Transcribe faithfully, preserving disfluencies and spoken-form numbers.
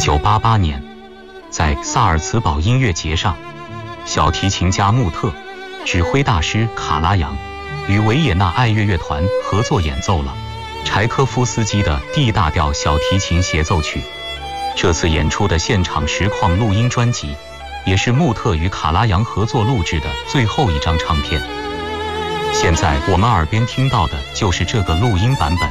九八八年，在萨尔茨堡音乐节上，小提琴家穆特、指挥大师卡拉扬与维也纳爱乐乐团合作演奏了柴科夫斯基的 D 大调小提琴协奏曲。这次演出的现场实况录音专辑，也是穆特与卡拉扬合作录制的最后一张唱片。现在我们耳边听到的就是这个录音版本。